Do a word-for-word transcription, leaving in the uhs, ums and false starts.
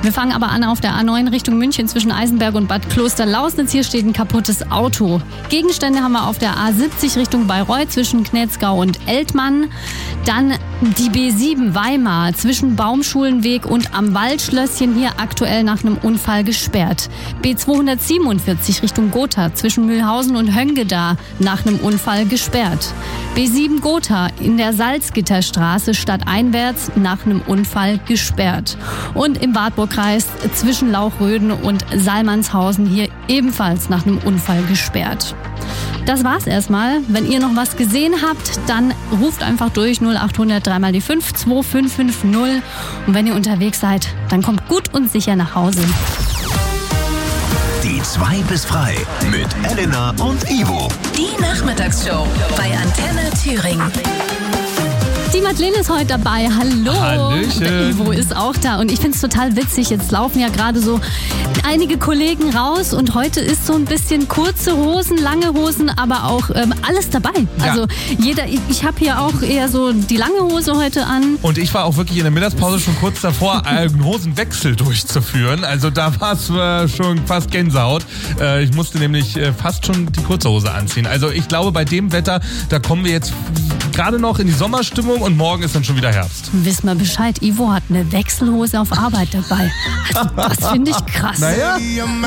Wir fangen aber an auf der A neun Richtung München zwischen Eisenberg und Bad Klosterlausnitz. Hier steht ein kaputtes Auto. Gegenstände haben wir auf der A siebzig Richtung Bayreuth zwischen Knetzgau und Eltmann. Dann die B sieben Weimar zwischen Baumschulenweg und am Waldschlösschen, hier aktuell nach einem Unfall gesperrt. B zweihundertsiebenundvierzig Richtung Gotha zwischen Mühlhausen und Höngeda nach einem Unfall gesperrt. B sieben Gotha in der Salzgitterstraße stadteinwärts nach einem Unfall gesperrt. Und im Wartburgkreis zwischen Lauchröden und Salmannshausen hier ebenfalls nach einem Unfall gesperrt. Das war's erstmal. Wenn ihr noch was gesehen habt, dann ruft einfach durch null achthundert drei mal die fünf zwei fünf fünf null. Und wenn ihr unterwegs seid, dann kommt gut und sicher nach Hause. Die zwei bis frei mit Elena und Ivo. Die Nachmittagsshow bei Antenne Thüringen. Die Madeleine ist heute dabei. Hallo. Hallöchen. Der Ivo ist auch da. Und ich finde es total witzig. Jetzt laufen ja gerade so einige Kollegen raus. Und heute ist so ein bisschen kurze Hosen, lange Hosen, aber auch ähm, alles dabei. Ja. Also jeder, ich, ich habe hier auch eher so die lange Hose heute an. Und ich war auch wirklich in der Mittagspause schon kurz davor, einen Hosenwechsel durchzuführen. Also da war es äh, schon fast Gänsehaut. Äh, ich musste nämlich äh, fast schon die kurze Hose anziehen. Also ich glaube, bei dem Wetter, da kommen wir jetzt gerade noch in die Sommerstimmung und morgen ist dann schon wieder Herbst. Wiss mal Bescheid, Ivo hat eine Wechselhose auf Arbeit dabei. Also, das finde ich krass. Naja.